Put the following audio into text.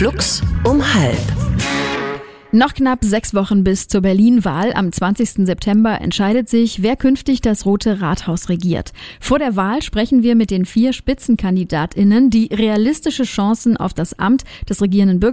Flux um 12:30. Noch knapp 6 Wochen bis zur Berlin-Wahl. Am 20. September entscheidet sich, wer künftig das Rote Rathaus regiert. Vor der Wahl sprechen wir mit den 4 SpitzenkandidatInnen, die realistische Chancen auf das Amt des regierenden